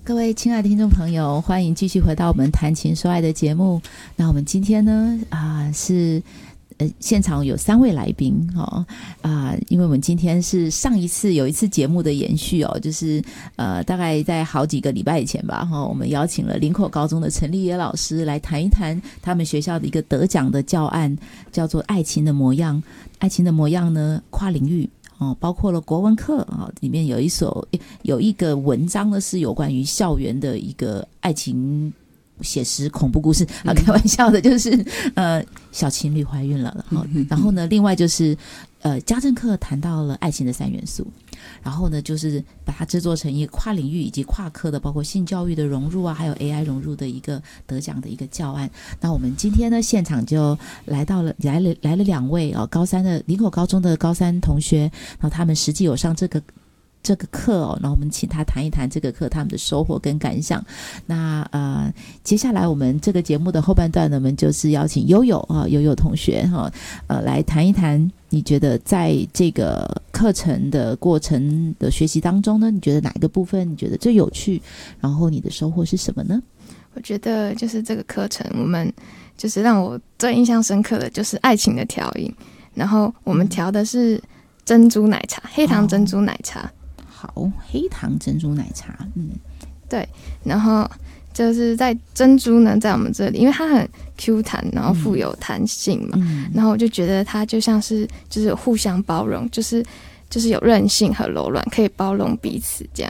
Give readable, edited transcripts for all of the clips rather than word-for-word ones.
各位亲爱的听众朋友，欢迎继续回到我们谈情说爱的节目。那我们今天呢是现场有3位来宾因为我们今天是上一次有一次节目的延续就是大概在好几个礼拜以前吧我们邀请了林口高中的陈立野老师来谈一谈他们学校的一个得奖的教案，叫做《爱情的模样》。爱情的模样呢，跨领域包括了国文课里面有一个文章呢是有关于校园的一个爱情写实恐怖故事开玩笑的，就是小情侣怀孕了然后呢另外就是家政课谈到了爱情的3元素，然后呢就是把它制作成一个跨领域以及跨科的，包括性教育的融入还有 AI 融入的一个得奖的一个教案。那我们今天呢现场就来了2位高三的林口高中的高三同学，然后他们实际有上这个课然后我们请他谈一谈这个课他们的收获跟感想。那接下来我们这个节目的后半段呢，我们就是邀请悠悠同学来谈一谈，你觉得在这个课程的过程的学习当中呢，你觉得哪一个部分你觉得最有趣，然后你的收获是什么呢？ 我觉得就是这个课程我们就是让我最印象深刻的就是爱情的调饮，然后我们调的是珍珠奶茶，黑糖珍珠奶茶。 好，黑糖珍珠奶茶对，然后就是在珍珠呢在我们这里，因为它很 Q 弹，然后富有弹性嘛然后我就觉得它就像是就是互相包容，就是有韧性和柔软，可以包容彼此这样。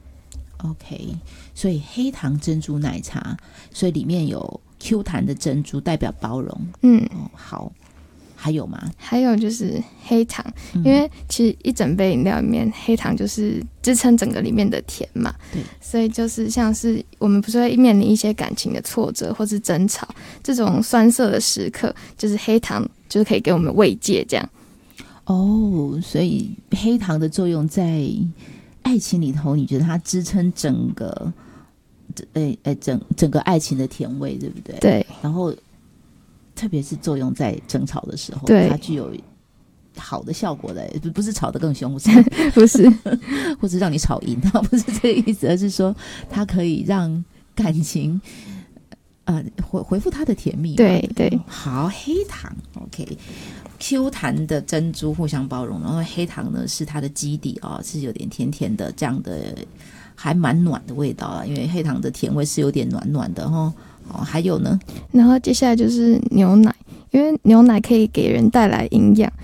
OK， 所以黑糖珍珠奶茶，所以里面有 Q 弹的珍珠代表包容好，还有吗？还有就是黑糖因为其实一整杯饮料里面黑糖就是支撑整个里面的甜嘛，对，所以就是像是我们不是会面临一些感情的挫折或是争吵，这种酸涩的时刻，就是黑糖就是可以给我们慰藉这样。 所以黑糖的作用在爱情里头，你觉得它支撑整个整个爱情的甜味，对不对？对，然后特别是作用在争吵的时候，它具有好的效果的，不是吵得更凶，不是或者让你吵赢，不是这个意思，而是说它可以让感情回复它的甜蜜。对对，好，黑糖 OK， Q 弹的珍珠互相包容，然后黑糖呢是它的基底是有点甜甜的，这样的还蛮暖的味道因为黑糖的甜味是有点暖暖的还有呢， 然后接下来就是牛奶，因为牛奶可以给人带来营养，